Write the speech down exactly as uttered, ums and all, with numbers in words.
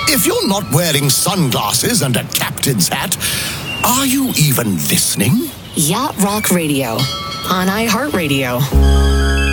If you're not wearing sunglasses and a captain's hat, are you even listening? Yacht Rock Radio on iHeartRadio.